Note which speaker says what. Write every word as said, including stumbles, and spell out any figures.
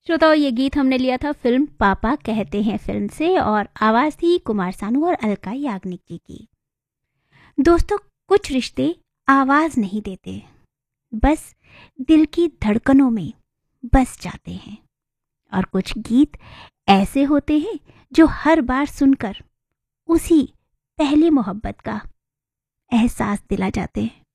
Speaker 1: श्रोताओं, ये गीत हमने लिया था फिल्म पापा कहते हैं फिल्म से, और आवाज थी कुमार सानू और अलका याग्निक जी की। दोस्तों, कुछ रिश्ते आवाज नहीं देते, बस दिल की धड़कनों में बस जाते हैं। और कुछ गीत ऐसे होते हैं जो हर बार सुनकर उसी पहली मोहब्बत का एहसास दिला जाते हैं।